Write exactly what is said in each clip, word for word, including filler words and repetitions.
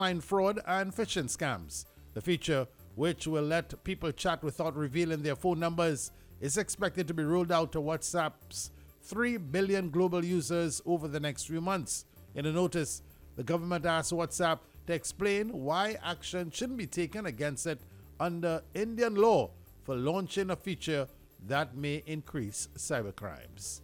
online fraud and phishing scams. The feature, which will let people chat without revealing their phone numbers, is expected to be rolled out to WhatsApp's three billion global users over the next few months. In a notice, the government asked WhatsApp to explain why action shouldn't be taken against it under Indian law for launching a feature that may increase cybercrimes.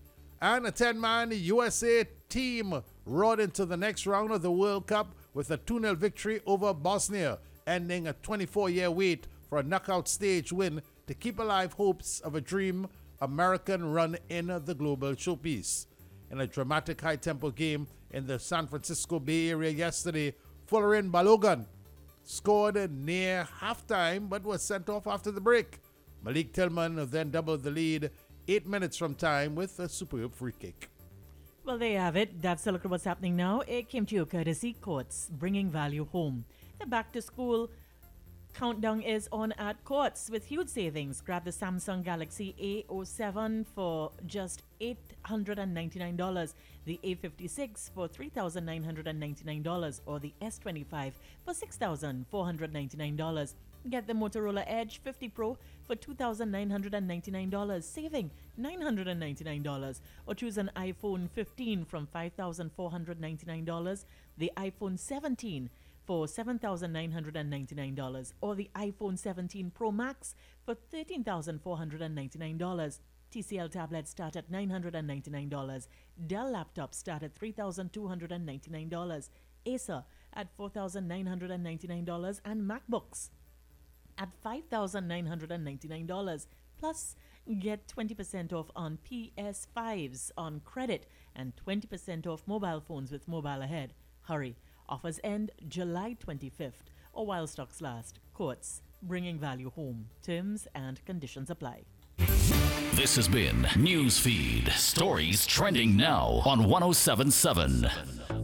And a ten-man U S A team roared into the next round of the World Cup with a two nil victory over Bosnia, ending a twenty-four-year wait for a knockout stage win to keep alive hopes of a dream American run in the global showpiece. In a dramatic high-tempo game in the San Francisco Bay Area yesterday, Folarin Balogun scored near halftime but was sent off after the break. Malik Tillman then doubled the lead eight minutes from time with a superb free kick. Well, there you have it. That's a look at what's happening now. It came to you courtesy Courts, bringing value home. The back-to-school countdown is on at Courts with huge savings. Grab the Samsung Galaxy A zero seven for just eight hundred ninety-nine dollars, the A fifty-six for three thousand nine hundred ninety-nine dollars, or the S twenty-five for six thousand four hundred ninety-nine dollars. Get the Motorola Edge fifty Pro for two thousand nine hundred ninety-nine dollars, saving nine hundred ninety-nine dollars. Or choose an iPhone fifteen from five thousand four hundred ninety-nine dollars, the iPhone seventeen for seven thousand nine hundred ninety-nine dollars, or the iPhone seventeen Pro Max for thirteen thousand four hundred ninety-nine dollars. T C L tablets start at nine hundred ninety-nine dollars. Dell laptops start at three thousand two hundred ninety-nine dollars. Acer at four thousand nine hundred ninety-nine dollars, and MacBooks at five thousand nine hundred ninety-nine dollars. Plus, get twenty percent off on P S fives on credit and twenty percent off mobile phones with Mobile Ahead. Hurry. Offers end July twenty-fifth or while stocks last. Courts, bringing value home. Terms and conditions apply. This has been Newsfeed. Stories trending now on one oh seven point seven.